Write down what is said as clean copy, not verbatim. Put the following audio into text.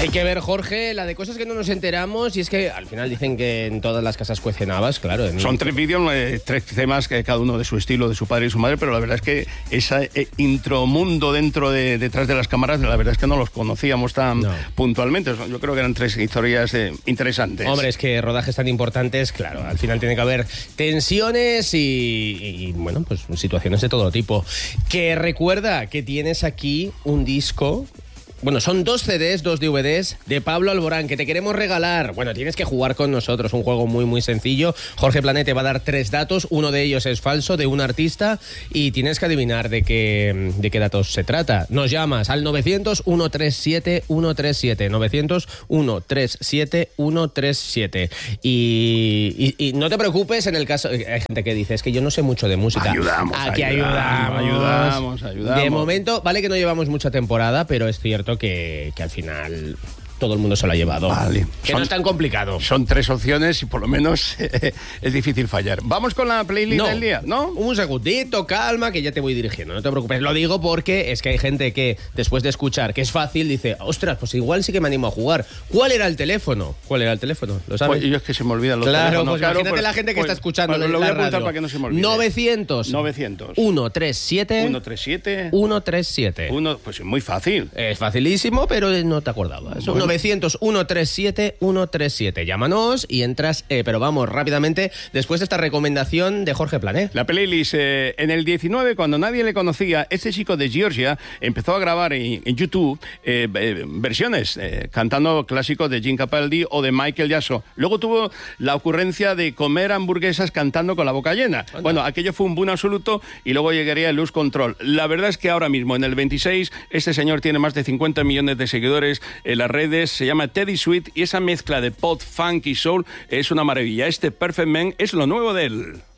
Hay que ver, Jorge, la de cosas que no nos enteramos, y es que al final dicen que en todas las casas cuecen habas, claro. Son 3 vídeos, 3 temas, que cada uno de su estilo, de su padre y su madre, pero la verdad es que ese intromundo detrás de las cámaras, la verdad es que no los conocíamos tan puntualmente. Yo creo que eran 3 historias interesantes. Hombre, es que rodajes tan importantes, claro, al final tiene que haber tensiones y bueno, pues situaciones de todo tipo. Que recuerda que tienes aquí un disco. Bueno, son 2 CDs, 2 DVDs de Pablo Alborán, que te queremos regalar. Bueno, tienes que jugar con nosotros, un juego muy, muy sencillo. Jorge Plané te va a dar 3 datos, uno de ellos es falso, de un artista, y tienes que adivinar de qué datos se trata. Nos llamas al 900-137-137, 900-137-137. Y no te preocupes en el caso... Hay gente que dice, es que yo no sé mucho de música. Ayudamos. De momento, vale que no llevamos mucha temporada, pero es cierto que al final todo el mundo se lo ha llevado. Vale. Que no es tan complicado. Son 3 opciones y por lo menos es difícil fallar. Vamos con la playlist del día, ¿no? Un segundito, calma, que ya te voy dirigiendo, no te preocupes. Lo digo porque es que hay gente que después de escuchar que es fácil dice, ostras, pues igual sí que me animo a jugar. ¿Cuál era el teléfono? ¿Lo sabes? Pues yo es que se me olvidan los teléfonos. teléfonos. Pues imagínate la gente que está escuchando lo voy a apuntar radio. para que no se me olvide. 900 137 137. Pues es muy fácil. Es facilísimo, pero no te acordabas. Bueno. 900-137-137. Llámanos y entras, pero vamos, rápidamente, después de esta recomendación de Jorge Plané. La playlist, en el 19, cuando nadie le conocía, este chico de Georgia empezó a grabar en YouTube versiones, cantando clásicos de Jim Capaldi o de Michael Jackson. Luego tuvo la ocurrencia de comer hamburguesas cantando con la boca llena. Anda. Bueno, aquello fue un boom absoluto y luego llegaría el Lose Control. La verdad es que ahora mismo, en el 26, este señor tiene más de 50 millones de seguidores en las redes, se llama Teddy Sweet y esa mezcla de pop, funk y soul es una maravilla. Este Perfect Man es lo nuevo de él.